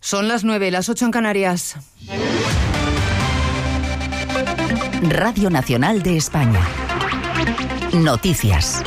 Son las 9, las 8 en Canarias. Radio Nacional de España. Noticias.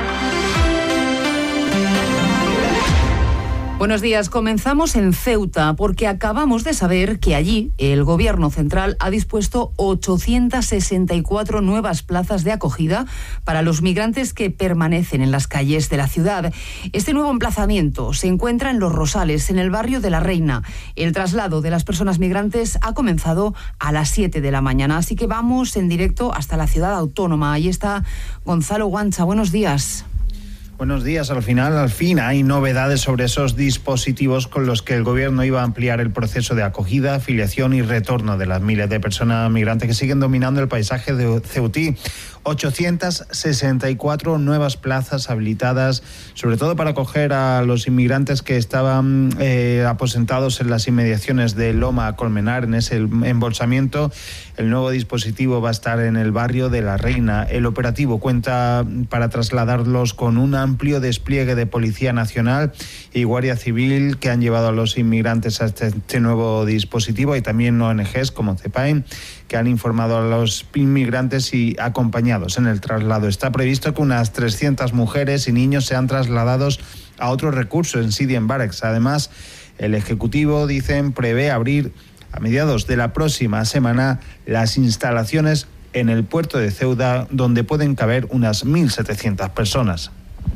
Buenos días. Comenzamos en Ceuta porque acabamos de saber que allí el Gobierno central ha dispuesto 864 nuevas plazas de acogida para los migrantes que permanecen en las calles de la ciudad. Este nuevo emplazamiento se encuentra en Los Rosales, en el barrio de La Reina. El traslado de las personas migrantes ha comenzado a las 7 de la mañana, así que vamos en directo hasta la ciudad autónoma. Ahí está Gonzalo Guancha. Buenos días. Buenos días. Al fin hay novedades sobre esos dispositivos con los que el Gobierno iba a ampliar el proceso de acogida, afiliación y retorno de las miles de personas migrantes que siguen dominando el paisaje de ceutí. 864 nuevas plazas habilitadas, sobre todo para acoger a los inmigrantes que estaban aposentados en las inmediaciones de Loma Colmenar, en ese embolsamiento. El nuevo dispositivo va a estar en el barrio de La Reina. El operativo cuenta para trasladarlos con un amplio despliegue de Policía Nacional y Guardia Civil que han llevado a los inmigrantes a este nuevo dispositivo. Hay también ONGs como CEPAIN que han informado a los inmigrantes y acompañados en el traslado. Está previsto que unas 300 mujeres y niños sean trasladados a otro recurso en Sidi en Barracks. Además, el Ejecutivo, dicen, prevé abrir a mediados de la próxima semana las instalaciones en el puerto de Ceuta, donde pueden caber unas 1.700 personas.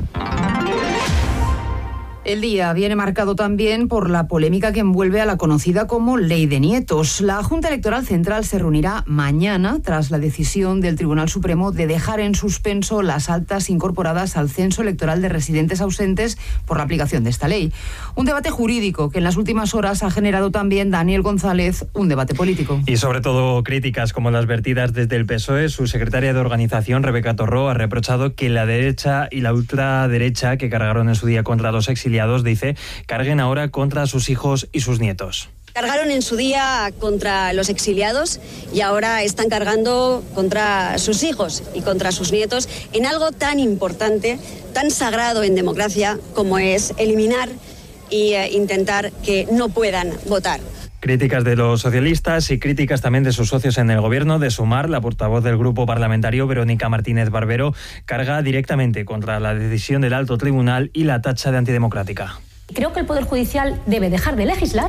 El día viene marcado también por la polémica que envuelve a la conocida como Ley de Nietos. La Junta Electoral Central se reunirá mañana tras la decisión del Tribunal Supremo de dejar en suspenso las altas incorporadas al censo electoral de residentes ausentes por la aplicación de esta ley. Un debate jurídico que en las últimas horas ha generado también, Daniel González, un debate político. Y sobre todo críticas como las vertidas desde el PSOE. Su secretaria de organización, Rebeca Torró, ha reprochado que la derecha y la ultraderecha que cargaron en su día contra los exiliados, dice, carguen ahora contra sus hijos y sus nietos. Cargaron en su día contra los exiliados y ahora están cargando contra sus hijos y contra sus nietos en algo tan importante, tan sagrado en democracia como es eliminar e intentar que no puedan votar. Críticas de los socialistas y críticas también de sus socios en el Gobierno. De Sumar, la portavoz del grupo parlamentario, Verónica Martínez Barbero, carga directamente contra la decisión del Alto Tribunal y la tacha de antidemocrática. Creo que el Poder Judicial debe dejar de legislar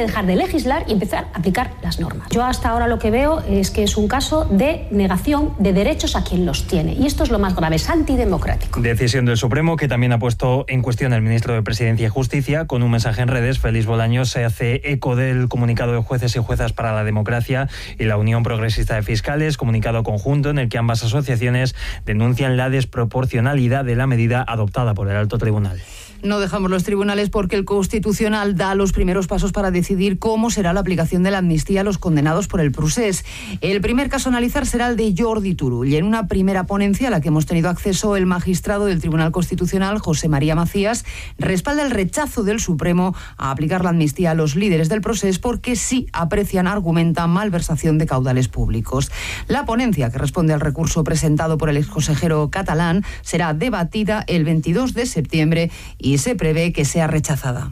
y empezar a aplicar las normas. Yo hasta ahora lo que veo es que es un caso de negación de derechos a quien los tiene. Y esto es lo más grave, es antidemocrático. Decisión del Supremo que también ha puesto en cuestión el ministro de Presidencia y Justicia. Con un mensaje en redes, Félix Bolaños se hace eco del comunicado de Jueces y Juezas para la Democracia y la Unión Progresista de Fiscales, comunicado conjunto en el que ambas asociaciones denuncian la desproporcionalidad de la medida adoptada por el Alto Tribunal. No dejamos los tribunales porque el Constitucional da los primeros pasos para decidir cómo será la aplicación de la amnistía a los condenados por el procés. El primer caso a analizar será el de Jordi Turull, y en una primera ponencia a la que hemos tenido acceso, el magistrado del Tribunal Constitucional, José María Macías, respalda el rechazo del Supremo a aplicar la amnistía a los líderes del procés porque sí argumentan malversación de caudales públicos. La ponencia, que responde al recurso presentado por el exconsejero catalán, será debatida el 22 de septiembre y se prevé que sea rechazada.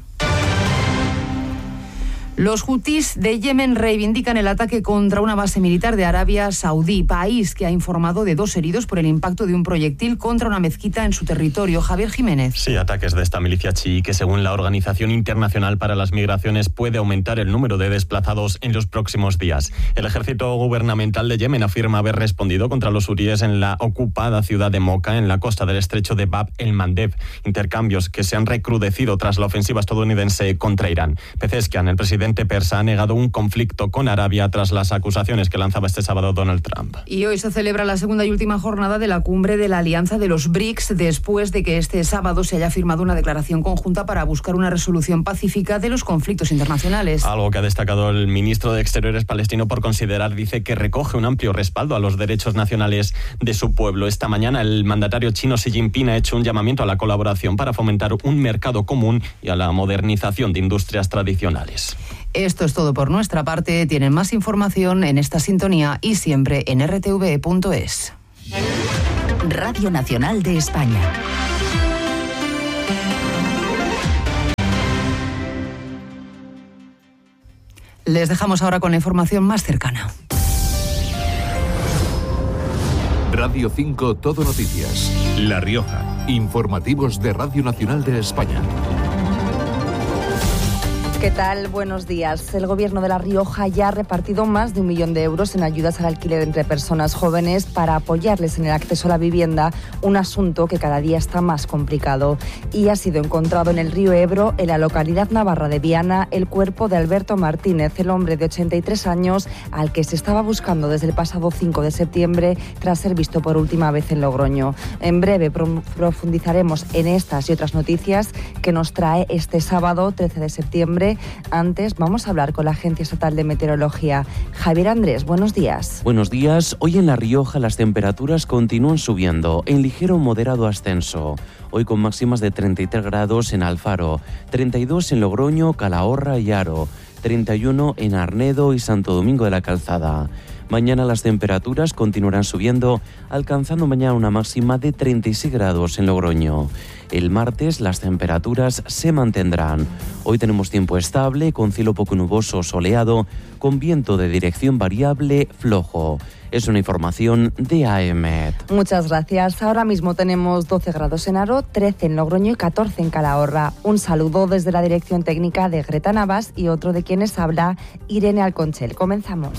Los hutíes de Yemen reivindican el ataque contra una base militar de Arabia Saudí, país que ha informado de 2 heridos por el impacto de un proyectil contra una mezquita en su territorio. Javier Jiménez. Sí, ataques de esta milicia chií que, según la Organización Internacional para las Migraciones, puede aumentar el número de desplazados en los próximos días. El ejército gubernamental de Yemen afirma haber respondido contra los hutíes en la ocupada ciudad de Moca, en la costa del estrecho de Bab el-Mandeb. Intercambios que se han recrudecido tras la ofensiva estadounidense contra Irán. Pezeshkian, el presidente persa, ha negado un conflicto con Arabia tras las acusaciones que lanzaba este sábado Donald Trump. Y hoy se celebra la segunda y última jornada de la cumbre de la Alianza de los BRICS, después de que este sábado se haya firmado una declaración conjunta para buscar una resolución pacífica de los conflictos internacionales. Algo que ha destacado el ministro de Exteriores palestino por considerar, dice, que recoge un amplio respaldo a los derechos nacionales de su pueblo. Esta mañana el mandatario chino Xi Jinping ha hecho un llamamiento a la colaboración para fomentar un mercado común y a la modernización de industrias tradicionales. Esto es todo por nuestra parte. Tienen más información en esta sintonía y siempre en rtv.es. Radio Nacional de España. Les dejamos ahora con la información más cercana. Radio 5 Todo Noticias. La Rioja. Informativos de Radio Nacional de España. ¿Qué tal? Buenos días. El Gobierno de La Rioja ya ha repartido más de 1 millón de euros en ayudas al alquiler entre personas jóvenes para apoyarles en el acceso a la vivienda, un asunto que cada día está más complicado. Y ha sido encontrado en el río Ebro, en la localidad navarra de Viana, el cuerpo de Alberto Martínez, el hombre de 83 años al que se estaba buscando desde el pasado 5 de septiembre tras ser visto por última vez en Logroño. En breve profundizaremos en estas y otras noticias que nos trae este sábado 13 de septiembre. Antes vamos a hablar con la Agencia Estatal de Meteorología. Javier Andrés, buenos días. Buenos días. Hoy en La Rioja las temperaturas continúan subiendo en ligero o moderado ascenso. Hoy con máximas de 33 grados en Alfaro, 32 en Logroño, Calahorra y Haro, 31 en Arnedo y Santo Domingo de la Calzada. Mañana las temperaturas continuarán subiendo, alcanzando mañana una máxima de 36 grados en Logroño. El martes las temperaturas se mantendrán. Hoy tenemos tiempo estable, con cielo poco nuboso o soleado, con viento de dirección variable flojo. Es una información de AEMET. Muchas gracias. Ahora mismo tenemos 12 grados en Haro, 13 en Logroño y 14 en Calahorra. Un saludo desde la dirección técnica de Greta Navas y otro de quienes habla, Irene Alconchel. Comenzamos.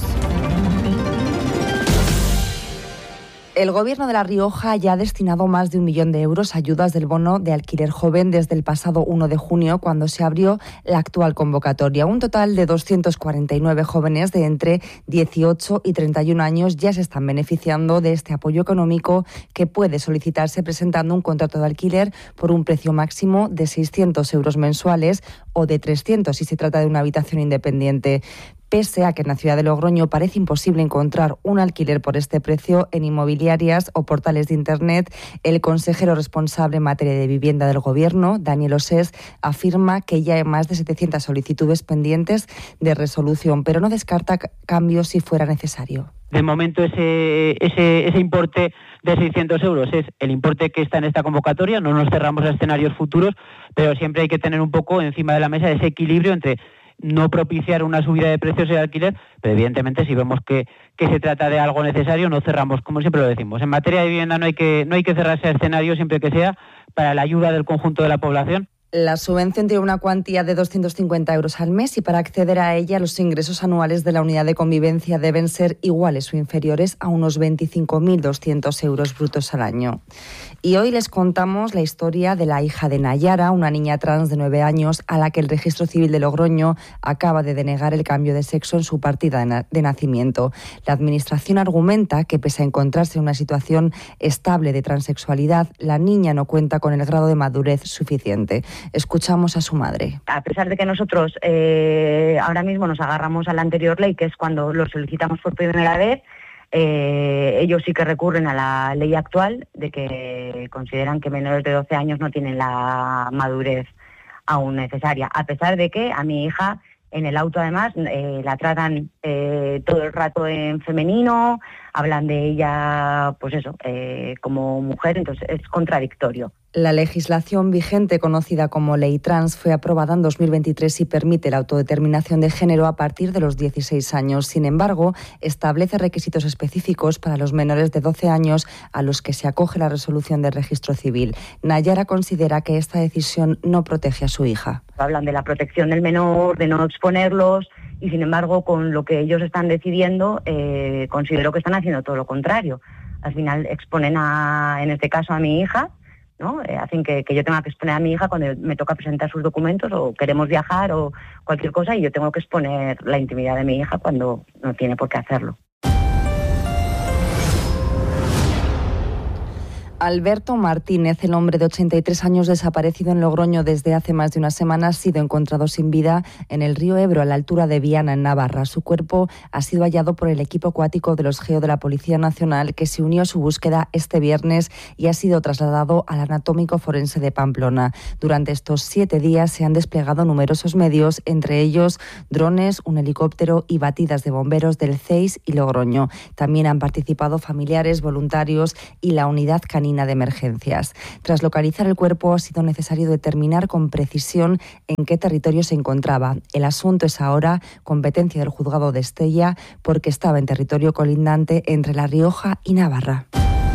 El Gobierno de La Rioja ya ha destinado más de 1 millón de euros a ayudas del bono de alquiler joven desde el pasado 1 de junio, cuando se abrió la actual convocatoria. Un total de 249 jóvenes de entre 18 y 31 años ya se están beneficiando de este apoyo económico, que puede solicitarse presentando un contrato de alquiler por un precio máximo de 600 euros mensuales o de 300 si se trata de una habitación independiente. Pese a que en la ciudad de Logroño parece imposible encontrar un alquiler por este precio en inmobiliarias o portales de Internet, el consejero responsable en materia de vivienda del Gobierno, Daniel Osés, afirma que ya hay más de 700 solicitudes pendientes de resolución, pero no descarta cambios si fuera necesario. De momento ese importe de 600 euros es el importe que está en esta convocatoria. No nos cerramos a escenarios futuros, pero siempre hay que tener un poco encima de la mesa ese equilibrio entre no propiciar una subida de precios de alquiler, pero evidentemente si vemos que se trata de algo necesario, no cerramos, como siempre lo decimos. En materia de vivienda no hay que cerrarse a escenarios, siempre que sea para la ayuda del conjunto de la población. La subvención tiene una cuantía de 250 euros al mes y para acceder a ella los ingresos anuales de la unidad de convivencia deben ser iguales o inferiores a unos 25.200 euros brutos al año. Y hoy les contamos la historia de la hija de Nayara, una niña trans de 9 años a la que el Registro Civil de Logroño acaba de denegar el cambio de sexo en su partida de nacimiento. La Administración argumenta que pese a encontrarse en una situación estable de transexualidad, la niña no cuenta con el grado de madurez suficiente. Escuchamos a su madre. A pesar de que nosotros ahora mismo nos agarramos a la anterior ley, que es cuando lo solicitamos por primera vez, ellos sí que recurren a la ley actual, de que consideran que menores de 12 años no tienen la madurez aún necesaria. A pesar de que a mi hija, en el auto además, la tratan todo el rato en femenino, hablan de ella, pues eso, como mujer, entonces es contradictorio. La legislación vigente, conocida como Ley Trans, fue aprobada en 2023 y permite la autodeterminación de género a partir de los 16 años. Sin embargo, establece requisitos específicos para los menores de 12 años a los que se acoge la resolución del registro civil. Nayara considera que esta decisión no protege a su hija. Hablan de la protección del menor, de no exponerlos, y sin embargo, con lo que ellos están decidiendo, considero que están haciendo todo lo contrario. Al final exponen en este caso a mi hija, ¿no? Hacen que yo tenga que exponer a mi hija cuando me toca presentar sus documentos o queremos viajar o cualquier cosa, y yo tengo que exponer la intimidad de mi hija cuando no tiene por qué hacerlo. Alberto Martínez, el hombre de 83 años desaparecido en Logroño desde hace más de una semana, ha sido encontrado sin vida en el río Ebro, a la altura de Viana, en Navarra. Su cuerpo ha sido hallado por el equipo acuático de los GEO de la Policía Nacional, que se unió a su búsqueda este viernes y ha sido trasladado al Anatómico Forense de Pamplona. Durante estos 7 días se han desplegado numerosos medios, entre ellos drones, un helicóptero y batidas de bomberos del CEIS y Logroño. También han participado familiares, voluntarios y la unidad canina canina de emergencias. Tras localizar el cuerpo ha sido necesario determinar con precisión en qué territorio se encontraba. El asunto es ahora competencia del juzgado de Estella porque estaba en territorio colindante entre La Rioja y Navarra.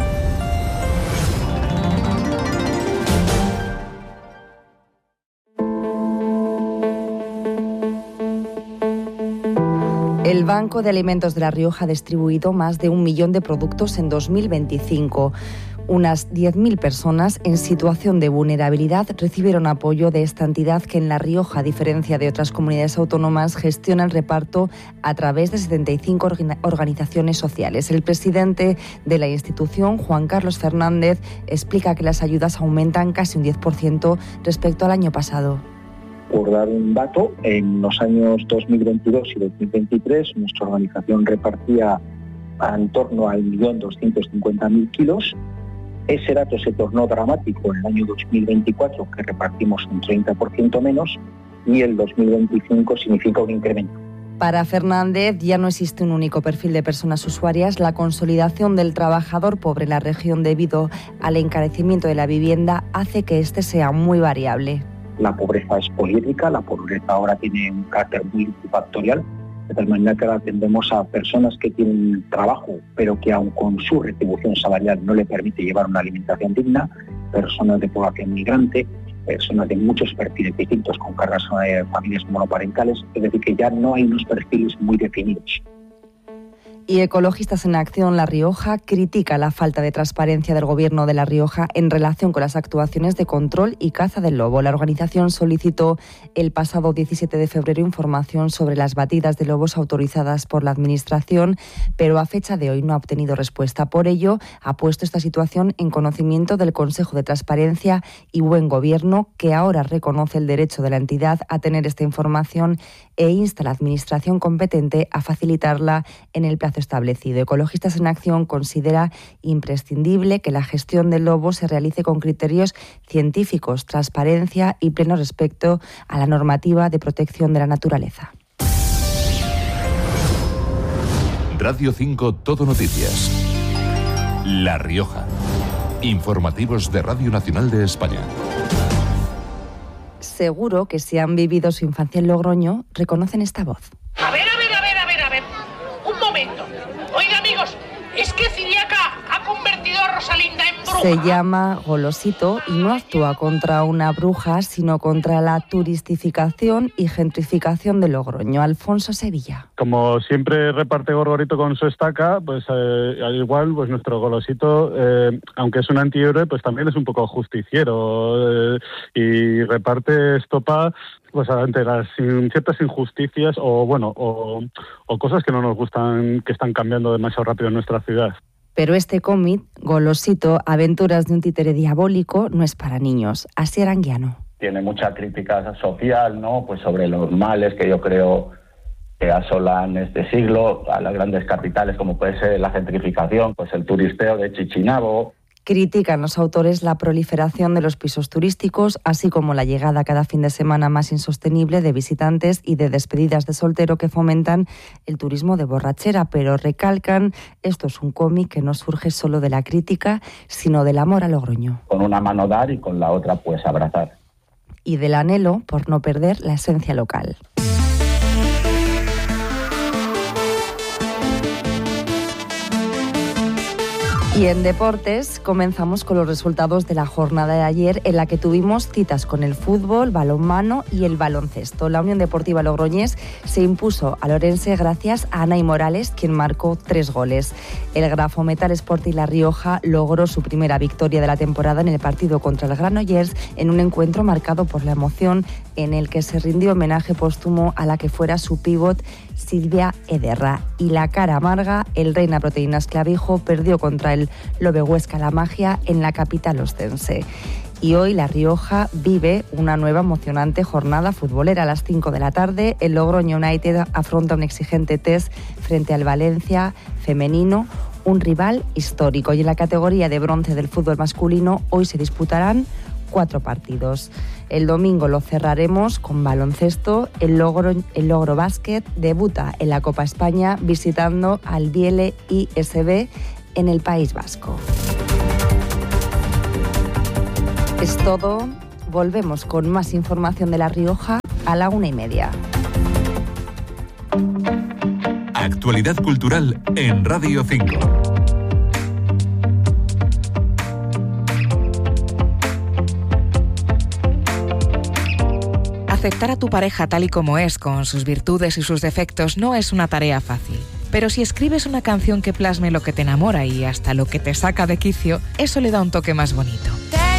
El Banco de Alimentos de La Rioja ha distribuido más de 1 millón de productos en 2025. Unas 10.000 personas en situación de vulnerabilidad recibieron apoyo de esta entidad que en La Rioja, a diferencia de otras comunidades autónomas, gestiona el reparto a través de 75 organizaciones sociales. El presidente de la institución, Juan Carlos Fernández, explica que las ayudas aumentan casi un 10% respecto al año pasado. Por dar un dato, en los años 2022 y 2023 nuestra organización repartía en torno a 1.250.000 kilos. Ese dato se tornó dramático en el año 2024, que repartimos un 30% menos, y el 2025 significa un incremento. Para Fernández ya no existe un único perfil de personas usuarias. La consolidación del trabajador pobre en la región debido al encarecimiento de la vivienda hace que este sea muy variable. La pobreza es poliédrica, la pobreza ahora tiene un carácter muy multifactorial, de tal manera que ahora atendemos a personas que tienen trabajo, pero que aun con su retribución salarial no le permite llevar una alimentación digna, personas de población migrante, personas de muchos perfiles distintos con cargas familias monoparentales, es decir, que ya no hay unos perfiles muy definidos. Y Ecologistas en Acción La Rioja critica la falta de transparencia del Gobierno de La Rioja en relación con las actuaciones de control y caza del lobo. La organización solicitó el pasado 17 de febrero información sobre las batidas de lobos autorizadas por la Administración, pero a fecha de hoy no ha obtenido respuesta. Por ello, ha puesto esta situación en conocimiento del Consejo de Transparencia y Buen Gobierno, que ahora reconoce el derecho de la entidad a tener esta información e insta a la Administración competente a facilitarla en el plazo establecido. Ecologistas en Acción considera imprescindible que la gestión del lobo se realice con criterios científicos, transparencia y pleno respeto a la normativa de protección de la naturaleza. Radio 5 Todo Noticias. La Rioja. Informativos de Radio Nacional de España. Seguro que si han vivido su infancia en Logroño, reconocen esta voz. A ver. Un momento. Oiga, amigos, es que Ciriaca ha convertido a Rosalinda en bruja. Se llama Golosito y no actúa contra una bruja, sino contra la turistificación y gentrificación de Logroño. Alfonso Sevilla. Como siempre reparte Gorgorito con su estaca, pues al igual pues nuestro Golosito, aunque es un antihéroe, pues también es un poco justiciero y reparte estopa pues ante las ciertas injusticias o cosas que no nos gustan, que están cambiando demasiado rápido en nuestra ciudad. Pero este cómic, Golosito, Aventuras de un títere diabólico, no es para niños. Asier Anguiano. Tiene mucha crítica social, ¿no? Pues sobre los males que yo creo que asolan este siglo, a las grandes capitales como puede ser la gentrificación, pues el turisteo de Chichinabo. Critican los autores la proliferación de los pisos turísticos, así como la llegada cada fin de semana más insostenible de visitantes y de despedidas de soltero que fomentan el turismo de borrachera, pero recalcan, esto es un cómic que no surge solo de la crítica, sino del amor a Logroño. Con una mano dar y con la otra pues abrazar. Y del anhelo por no perder la esencia local. Y en deportes comenzamos con los resultados de la jornada de ayer en la que tuvimos citas con el fútbol, balonmano y el baloncesto. La Unión Deportiva Logroñés se impuso al Orense gracias a Anay Morales, quien marcó 3 goles. El Grafometal Sporting La Rioja logró su primera victoria de la temporada en el partido contra el Granollers en un encuentro marcado por la emoción en el que se rindió homenaje póstumo a la que fuera su pívot Silvia Ederra. Y la cara amarga, el Reina Proteínas Clavijo perdió contra el Lobe Huesca La Magia en la capital ostense. Y hoy La Rioja vive una nueva emocionante jornada futbolera. A las 5 de la tarde, el Logroño United afronta un exigente test frente al Valencia femenino, un rival histórico. Y en la categoría de bronce del fútbol masculino, hoy se disputarán 4 partidos. El domingo lo cerraremos con baloncesto. El Logro Básquet debuta en la Copa España visitando al Biele ISB en el País Vasco. Es todo. Volvemos con más información de La Rioja a la 1:30. Actualidad cultural en Radio 5. Aceptar a tu pareja tal y como es, con sus virtudes y sus defectos, no es una tarea fácil. Pero si escribes una canción que plasme lo que te enamora y hasta lo que te saca de quicio, eso le da un toque más bonito.